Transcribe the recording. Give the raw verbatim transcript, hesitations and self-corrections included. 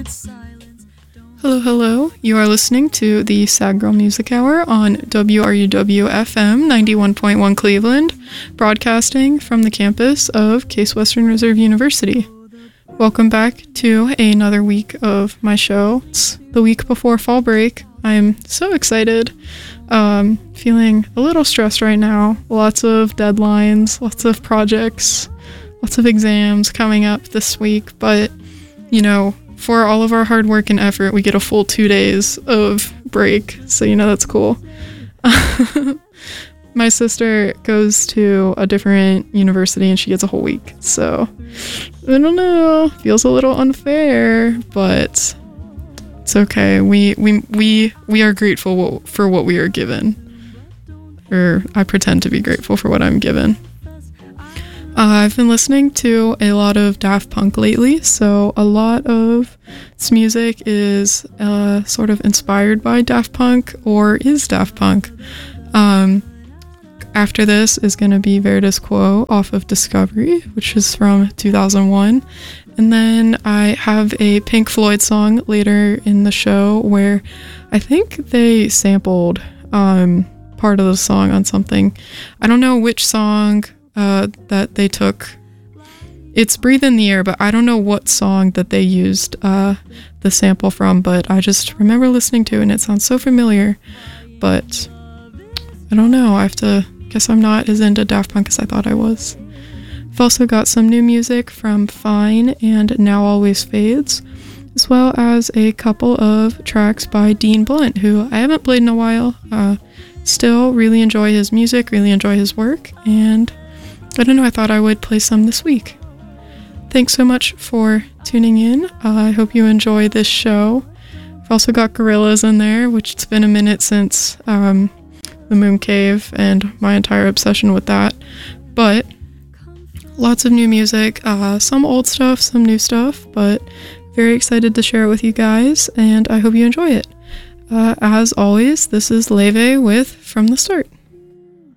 Hello, hello. You are listening to the Sad Girl Music Hour on W R U W F M ninety-one point one Cleveland, broadcasting from the campus of Case Western Reserve University. Welcome back to another week of my show. It's the week before fall break. I'm so excited. Um, feeling a little stressed right now. Lots of deadlines, lots of projects, lots of exams coming up this week, but, you know, for all of our hard work and effort, we get a full two days of break, so you know that's cool. My sister goes to a different university and she gets a whole week, so I don't know, feels a little unfair, but it's okay. We we we we are grateful for what we are given, or I pretend to be grateful for what I'm given. Uh, I've been listening to a lot of Daft Punk lately, so a lot of this music is uh, sort of inspired by Daft Punk or is Daft Punk. Um, after this is going to be Veritas Quo off of Discovery, which is from two thousand one. And then I have a Pink Floyd song later in the show where I think they sampled um, part of the song on something. I don't know which song Uh, that they took. It's Breathe in the Air, but I don't know what song that they used uh, the sample from, but I just remember listening to it and it sounds so familiar, but I don't know. I have to guess I'm not as into Daft Punk as I thought I was. I've also got some new music from Fine and Now Always Fades, as well as a couple of tracks by Dean Blunt, who I haven't played in a while. Uh, still really enjoy his music, really enjoy his work, and I don't know, I thought I would play some this week. Thanks so much for tuning in. Uh, I hope you enjoy this show. I've also got Gorillaz in there, which it's been a minute since um, the Moon Cave and my entire obsession with that. But lots of new music, uh, some old stuff, some new stuff, but very excited to share it with you guys, and I hope you enjoy it. Uh, as always, this is Leve with From the Start.